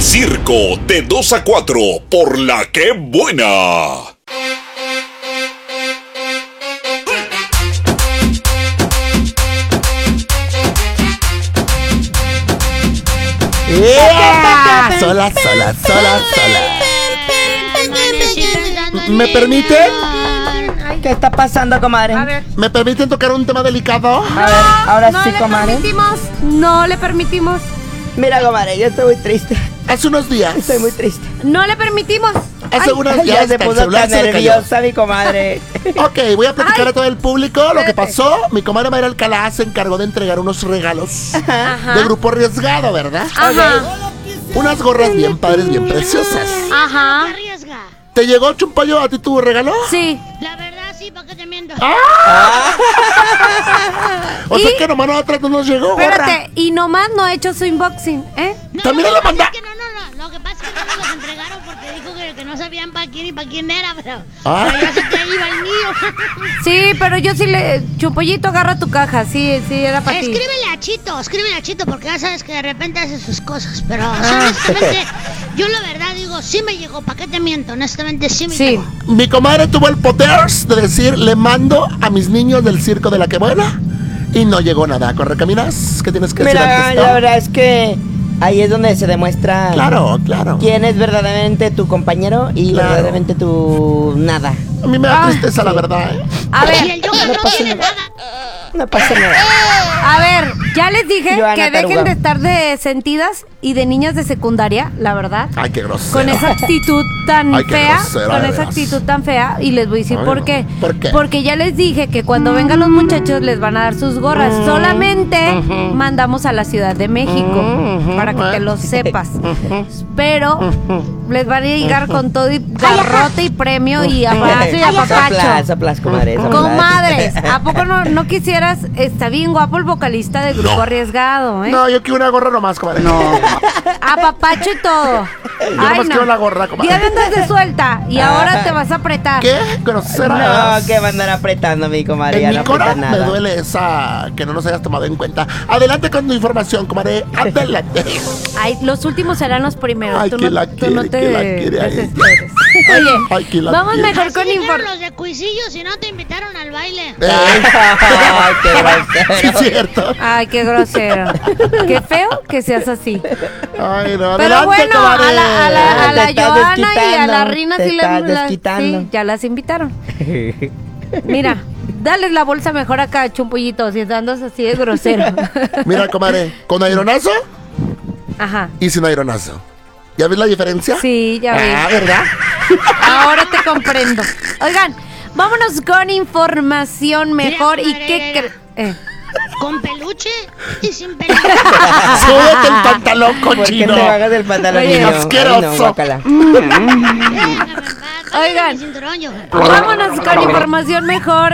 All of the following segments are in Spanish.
Circo de 2 a 4 por La Que Buena. Yeah. Sola. ¿Me permite? ¿Qué está pasando, comadre? A ver. ¿Me permiten tocar un tema delicado? A ver, ahora sí, comadre. No le permitimos. Mira, comadre, yo estoy muy triste. Hace unos días. Estoy muy triste. No le permitimos. Hace unos Ya días se que el puso celular tan se le cayó. nerviosa, mi comadre. Ok, voy a platicar a todo el público lo que pasó. Mi comadre Mayra Alcalá se encargó de entregar unos regalos de Grupo Arriesgado, ¿verdad? Ajá. Unas gorras bien padres, bien preciosas. Ajá. Arriesga. ¿Te llegó, Chumpayo, a ti tu regalo? Sí. La verdad, sí, ¿para qué te miento? O sea que nomás a nosotros no nos llegó gorra. Espérate, y nomás no ha hecho su unboxing, ¿eh? No, También la manda. es que no. Lo que pasa es que no nos los entregaron porque dijo que no sabían para quién y para quién era, pero ya se te iba el mío. Sí, pero yo sí le... Chupollito, agarra tu caja, sí, era para ti. Escríbele a Chito, porque ya sabes que de repente hace sus cosas, pero honestamente, yo la verdad digo, sí me llegó, ¿para qué te miento? Honestamente, sí me llegó. Mi comadre tuvo el poters de decir, le mando a mis niños del Circo de La Que Buena, y no llegó nada. ¿Correcaminas? ¿Qué tienes que decir Mira, antes, no? la verdad es que ahí es donde se demuestra Claro. quién es verdaderamente tu compañero y Claro. verdaderamente tu nada. A mí me da tristeza, la verdad, ¿eh? A Y ver, el Joker no tiene nada. No pasa nada. a ver, ya les dije Joana que dejen Taruga. de estar de sentidas y de niñas de secundaria, la verdad. Ay, qué grosero. Con esa actitud tan Ay, qué fea, grosera, con de esa veras. actitud tan fea, y les voy a decir Ay, por no. qué. ¿Por qué? Porque ya les dije que cuando vengan los muchachos les van a dar sus gorras. Solamente mandamos a la Ciudad de México, para que te lo sepas. Pero les van a llegar con todo y garrote y premio y abrazo y apapacho. Soplas, comadre. soplas. Comadres, ¿a poco no quisieras? Está bien guapo el vocalista de Grupo Arriesgado, ¿eh? No, yo quiero una gorra nomás, comadre. No. Apapacho y todo. Yo nomás quiero la gorra, comadre. Ya andas de suelta y ahora te vas a apretar. ¿Qué? Grosera. No, que va a andar apretando, mi comadre. Ya En no mi cora aprieta me nada. duele esa que no nos hayas tomado en cuenta. Adelante con tu información, comadre. Adelante. Ay, los últimos serán los primeros. Ay, tú que no, la tú no quiere, te que la quiere ahí. desesperes. Oye, Ay, que la vamos quiere. mejor Así con dijeron información. los de Cuisillos y no te invitaron al baile. Ay, qué Sí, grosero. es cierto. Ay, qué grosero. Qué feo que seas así. Ay, no. Pero Adelante, bueno, comadre. a la Te estás Joana y a desquitando, la Rina te sí, estás sí, desquitando. ya las invitaron. Mira, dales la bolsa mejor acá, Chumpollito, si andas así de grosero. Mira, comadre, con aeronazo Ajá. y sin aeronazo. ¿Ya ves la diferencia? Sí, ya ves. Ah, ¿verdad? Ahora te comprendo. Oigan, vámonos con información mejor. Mira, ¿Y qué mira. Con peluche y sin peluche. Súbete el pantalón, ¿Por qué cochino. te bajas del pantalón, Oye, niño? asqueroso. Ay, no, guácala. Oigan. Oigan. Vámonos con información mejor.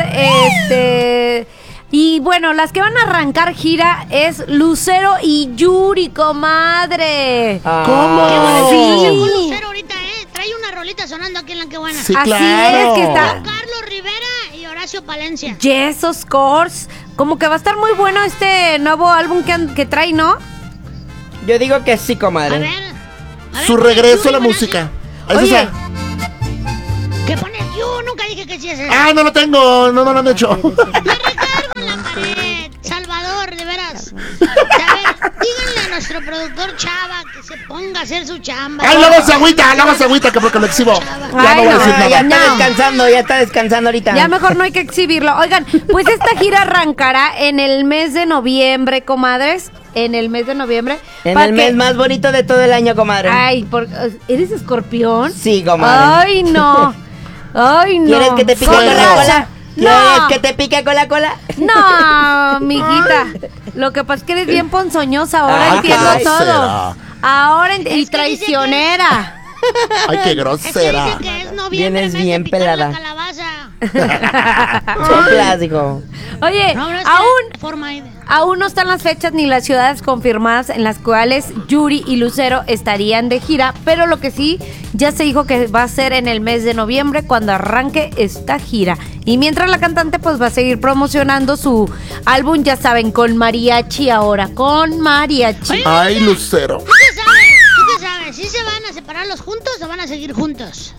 Y bueno, las que van a arrancar gira es Lucero y Yuri, comadre. ¿Cómo? Sí. Lucero ahorita, trae una rolita sonando aquí en La Que Buena. Sí, Así claro. es que está. Carlos Rivera y Horacio Palencia. Yes, of course. Como que va a estar muy bueno este nuevo álbum que trae, ¿no? Yo digo que sí, A comadre. ver. Su regreso a la música. ¿Es Oye. esa? ¿Qué pones yo? Nunca dije que sí es eso. Ah, no lo tengo. No lo han hecho. Me recargo en la pared. Salvador, de veras. A ver, díganle a nuestro productor Chava que se ponga a hacer su chamba. Ay, luego se agüita, que porque lo exhibo. Ya Ay, no voy a no, decir Ah, ya nada. está descansando ahorita. Ya mejor no hay que exhibirlo. Oigan, pues esta gira arrancará en el mes de noviembre, comadres. En el mes de noviembre. En Pa' el que- mes más bonito de todo el año, comadre. Ay, ¿eres escorpión? Sí, comadre. Ay, no. Ay, no. ¿Quieres que te pique con la Fuego. cola? ¿Quieres No. que te pique con la cola? No, mijita. Lo que pasa es que eres bien ponzoñosa. Ahora Ay, entiendo qué todo. grosera. Ahora y que dice traicionera. Ay, qué Es que grosera. dice que es noviembre, Vienes mes de bien picar pelada. la calabaza. Soplas, hijo. Oye, No, es que aún forma ahí. Aún no están las fechas ni las ciudades confirmadas en las cuales Yuri y Lucero estarían de gira, pero lo que sí, ya se dijo que va a ser en el mes de noviembre cuando arranque esta gira. Y mientras la cantante pues va a seguir promocionando su álbum, ya saben, con mariachi ahora, con mariachi. Oye, Ay, Lucero. ¿Tú qué sabes? ¿Sí separarlos juntos o van a seguir juntos?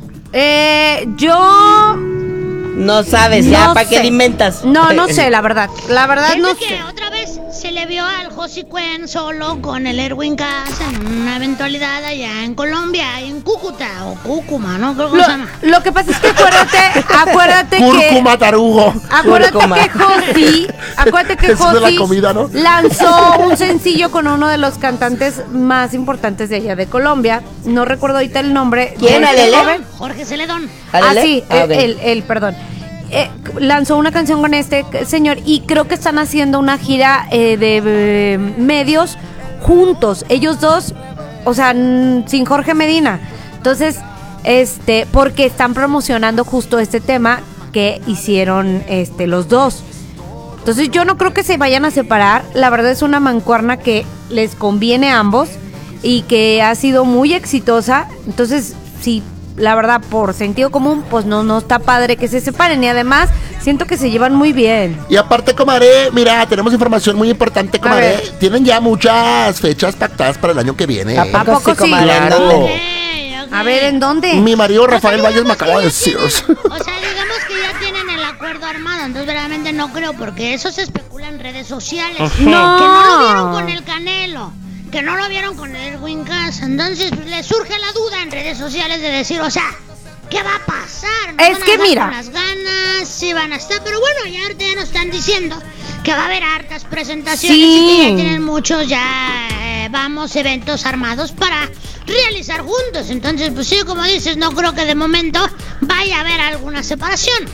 Yo No sabes, ya, no ¿para qué sé. le inventas? No sé, la verdad. La verdad Siento no que sé. otra vez se le vio al Josie Cuen solo con el Erwin Cass en una eventualidad allá en Colombia, en Cúcuta o Cúcuma, ¿no? Creo que se llama. Lo que pasa es que acuérdate que Cúrcuma, tarugo. Cúrcuma. Acuérdate que Eso de la Josie comida, ¿no? lanzó un sencillo con uno de los cantantes más importantes de allá de Colombia. No recuerdo ahorita el nombre. ¿Quién, Alele? Jorge Celedón. Ah, sí, Ah, ok. él, perdón. Lanzó una canción con este señor y creo que están haciendo una gira de medios juntos, ellos dos, o sea, sin Jorge Medina. Entonces, porque están promocionando justo este tema que hicieron los dos. Entonces, yo no creo que se vayan a separar. La verdad es una mancuerna que les conviene a ambos y que ha sido muy exitosa. Entonces, sí, la verdad, por sentido común, pues no está padre que se separen. Y además, siento que se llevan muy bien. Y aparte, comadre, mira, tenemos información muy importante, comadre. ver. Tienen ya muchas fechas pactadas para el año que viene. ¿A poco poco sí? comadre? Claro. ¿Dónde? Ok. A ver, ¿en dónde? Mi marido Rafael O sea, Valles me acaba de digamos que decir. ya tienen- O sea, digamos que ya tienen el acuerdo armado, entonces verdaderamente no creo, porque eso se especula en redes sociales. Ajá. Que no lo vieron No. con el Canelo, que no lo vieron con el Erwin Cass, entonces pues, le surge la duda en redes sociales de decir, o sea, ¿qué va a pasar? ¿No Es van a que estar mira. con las ganas, sí van a estar, pero bueno, ya ahorita ya nos están diciendo que va a haber hartas presentaciones Sí. y que ya tienen muchos eventos armados para realizar juntos. Entonces, pues sí, como dices, no creo que de momento vaya a haber alguna separación.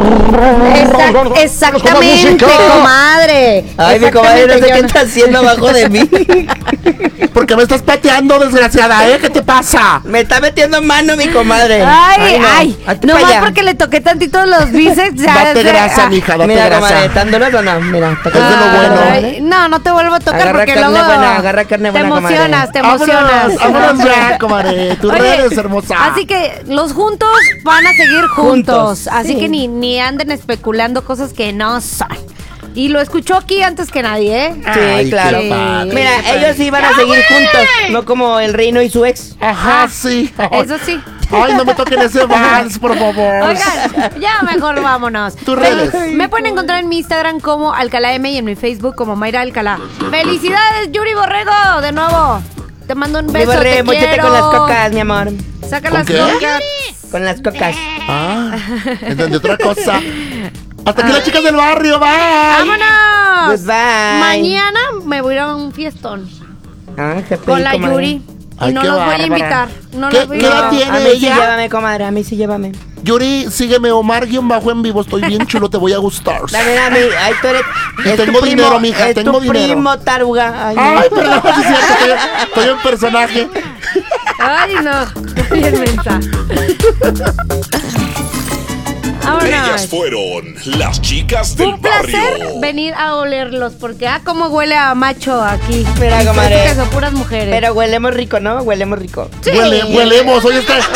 Exactamente, comadre. Ay, mi comadre, no sé qué Exactamente, está haciendo abajo de mí. ¿Por qué me estás pateando, desgraciada, ¿Qué te pasa? Me está metiendo mano mi comadre. Ay, Hazte no pa' más allá. porque le toqué tantito los bíceps. Ya Date es de- grasa, mija, date Mira, comadre, grasa. ¿están duros o no? Mira, Es de lo bueno. Ay, no te vuelvo a tocar Agarra porque carne luego buena, agarra carne buena, te comadre. emocionas, te emocionas. Vámonos ya, comadre. Tus Oye, redes, hermosa. Así que los juntos van a seguir juntos. Juntos, Así sí. que ni anden especulando cosas que no son. Y lo escuchó aquí antes que nadie, ¿eh? Sí, Ay, claro. qué padre. Mira, ellos sí van a seguir juntos, no como el reino y su ex. Ajá, sí. Eso sí. Ay, no me toquen ese vals, por favor. Oigan, ya mejor vámonos. Tus redes. Me pueden encontrar en mi Instagram como Alcalá M y en mi Facebook como Mayra Alcalá. ¡Felicidades, Yuri Borrego! De nuevo. Te mando un Mi beso, borre, te mochete quiero. con las cocas, mi amor. Saca ¿Con las qué? cocas. Con las cocas. Ah, entendí otra cosa. Hasta aquí las chicas del barrio, bye. ¡Vámonos! Goodbye. Mañana me voy a ir a un fiestón Ah, qué con la rico, madre. Yuri. Ay, y no qué los voy a bárbara. invitar. No ¿Qué- los voy a qué edad invitar. tiene A mí sí ella? llévame, comadre, a mí sí llévame. Yuri, sígueme Omar-en vivo. Estoy bien chulo, te voy a gustar. Dame, ay, tú eres. Y es tu tengo dinero, mija, es tengo tu dinero. primo, taruga. Ay, Ay, no. perdón, sí es cierto, estoy en personaje. Ay, no. Bien mensa. Ellas Vámonos. fueron las chicas del Un placer barrio. venir a olerlos porque cómo huele a macho aquí. Mira, Siento comadre. que son puras mujeres. Pero huelemos rico, ¿no? Huelemos rico. Sí. Huelemos, hoy está.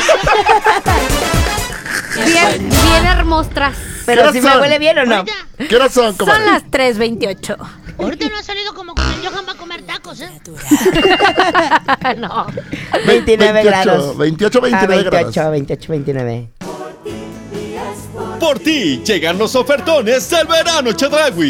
Bien hermosas. Pero ¿Qué si me son? huele bien o no. Ahorita, ¿Qué horas son, Son comadre? las 3:28. ahorita no ha salido como con el Johan va a comer tacos, ¿eh? No. 29 grados. 28, 29 grados. 28, 29. Por ti llegan los ofertones del verano Chedraui.